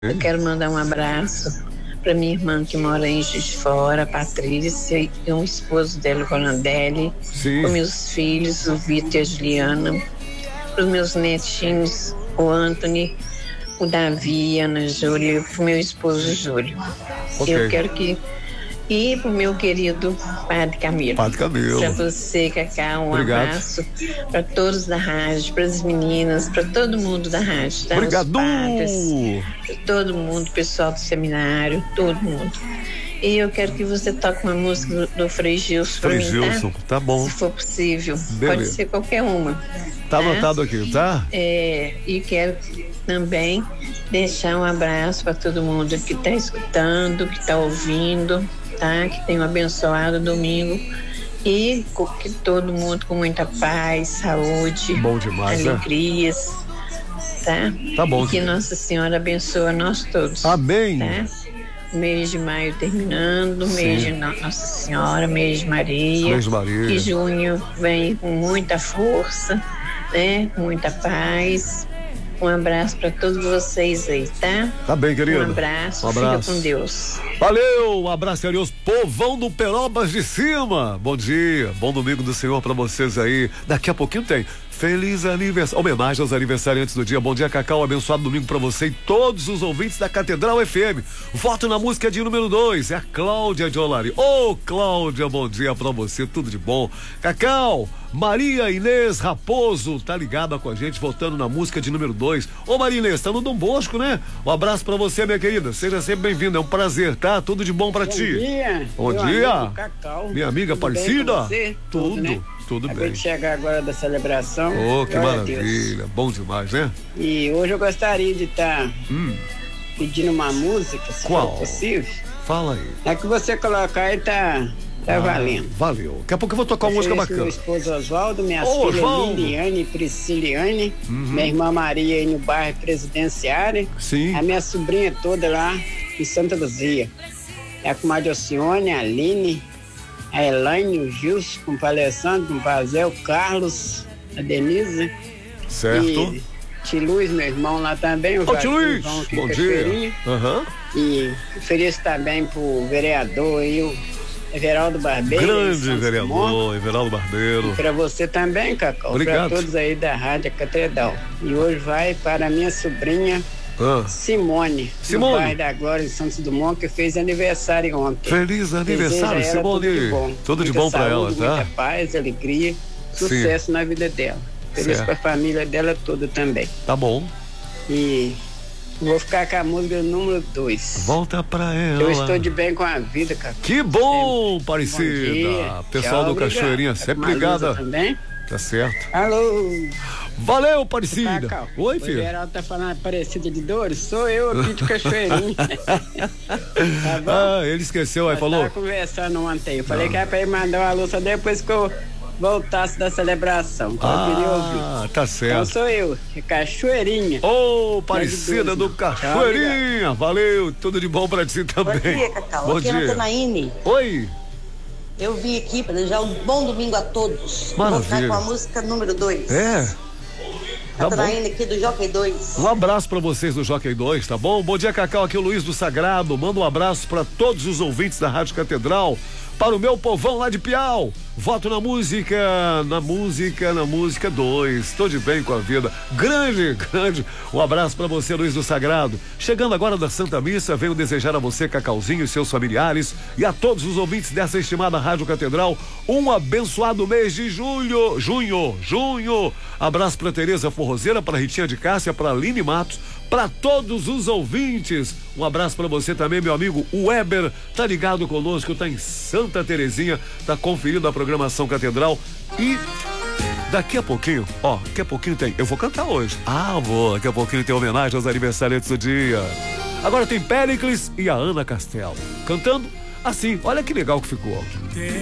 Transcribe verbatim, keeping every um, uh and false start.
Eu quero mandar um abraço para minha irmã que mora em Juiz de Fora, a Patrícia, e o esposo dela, o Ronandelli, Sim. com meus filhos, o Vitor e a Juliana, para os meus netinhos, o Anthony, o Davi, a Ana Júlia, e para o meu esposo Júlio. Ok. Eu quero que... E para o meu querido Padre Camilo. Padre Camilo. Para você, Cacá, um Obrigado. abraço para todos da rádio, para as meninas, para todo mundo da rádio, tá? Obrigado. Os padres, pra todo mundo, pessoal do seminário, todo mundo. E eu quero que você toque uma música do, do Frei Gilson para Frei mim, tá? Gilson, tá bom. Se for possível. Beleza. Pode ser qualquer uma. Tá anotado aqui, tá? É, e quero também deixar um abraço para todo mundo que está escutando, que está ouvindo, tá? Que tenha um abençoado domingo e que todo mundo com muita paz, saúde, Bom demais, alegrias, né? Tá? Tá bom. E que Nossa Senhora abençoe nós todos. Amém. Tá? Mês de maio terminando, Sim. mês de Nossa Senhora, mês de Maria. Mês de Maria. Que junho vem com muita força, né? Com muita paz. Um abraço para todos vocês aí, tá? Tá bem, querido. Um abraço, Um abraço. fica com Deus. Valeu, um abraço carinhoso, povão do Perobas de Cima. Bom dia, bom domingo do Senhor pra vocês aí. Daqui a pouquinho tem feliz aniversário, homenagem aos aniversariantes do dia. Bom dia, Cacau, abençoado domingo pra você e todos os ouvintes da Catedral F M. Voto na música de número dois, é a Cláudia de Olari. Ô, Cláudia, bom dia pra você, tudo de bom. Cacau, Maria Inês Raposo tá ligada com a gente, votando na música de número dois. Ô, Maria Inês, tá no Dom Bosco, né? Um abraço pra você, minha querida, seja sempre bem-vinda, é um prazer, tá? Tudo de bom pra Bom ti. dia. Bom Meu dia. amigo Cacau. Minha amiga Tudo bem Aparecida. com você? Tudo, Tudo, né? tudo Acabei bem. de chegar agora da celebração. Oh, que Glória a Deus. maravilha, bom demais, né? E hoje eu gostaria de estar Hum, pedindo uma música, se Qual? for possível. fala aí. É que você colocar aí tá, tá Ah, valendo. Valeu. Daqui a pouco eu vou tocar uma música Ofereço bacana. Meu esposo Oswaldo, minhas Ô, filhas Oswaldo. Liliane e Prisciliane, Uhum. minha irmã Maria aí no bairro Presidenciário, Sim. a minha sobrinha toda lá em Santa Luzia. É a comadre Alcione, a Aline, a Elaine, o Gilson, com o Alessandro, com o Pazel, o Carlos, a Denise. Certo. E Tio Luiz, meu irmão lá também. O Ô, tio Joaquim, Luiz, vão aqui bom em dia. Cachoeirinha. Aham. E ofereço também pro vereador aí, o Everaldo Barbeiro. Grande vereador, Everaldo Barbeiro. Para você também, Cacau. Obrigado. Para todos aí da Rádio Catedral. E hoje vai para a minha sobrinha Ah. Simone, Simone. do bairro da Glória de Santos Dumont, que fez aniversário ontem. Feliz aniversário, Desejo a ela Simone. Tudo de bom, Tudo de Muita bom pra ela, saúde, tá? Muita paz, alegria, sucesso na vida dela. Feliz Certo. com a família dela toda também. Tá bom. E vou ficar com a música número dois. Volta pra ela. Eu estou de bem com a vida, Cacau. Que bom, Bom Parecida. dia. Pessoal Tchau, do Cachoeirinha, obrigado. sempre Tá com a Lusa ligada. também? Tá certo. Alô, Valeu, Parecida. Cacau. Oi, O filho. Geraldo tá falando Aparecida de Dores? Sou eu aqui de Cachoeirinha. Tá bom? Ah, ele esqueceu, aí Nós falou. tava conversando ontem. Eu falei que era pra ele mandar uma luz só depois que eu voltasse da celebração. Que eu queria ouvir. Ah, tá Então certo. sou eu, de Cachoeirinha. Ô, Parecida do Tchau, Cachoeirinha. Valeu, tudo de bom pra ti também. Bom dia, Cacau. Bom Aqui é a dia. Natanaíne. Oi. Eu vim aqui para desejar um bom domingo a todos. Maravilha. Vou ficar com a música número dois. É. Tá bom. Natanaíne aqui do Jockey dois. Um abraço pra vocês do Jockey dois, tá bom? Bom dia, Cacau, aqui é o Luiz do Sagrado. Manda um abraço pra todos os ouvintes da Rádio Catedral, para o meu povão lá de Piau. Voto na música, na música, na música dois. Tô de bem com a vida. Grande, grande. Um abraço pra você, Luiz do Sagrado. Chegando agora da Santa Missa, venho desejar a você, Cacauzinho, e seus familiares, e a todos os ouvintes dessa estimada Rádio Catedral, um abençoado mês de julho, junho, junho. Abraço pra Tereza Forrozeira, pra Ritinha de Cássia, pra Aline Matos, para todos os ouvintes. Um abraço para você também, meu amigo Weber, tá ligado conosco, tá em Santa Terezinha, tá conferindo a programação Catedral. E daqui a pouquinho, ó, daqui a pouquinho tem, eu vou cantar hoje. Ah, vou, daqui a pouquinho tem homenagem aos aniversariantes do dia. Agora tem Péricles e a Ana Castelo cantando assim, olha que legal que ficou.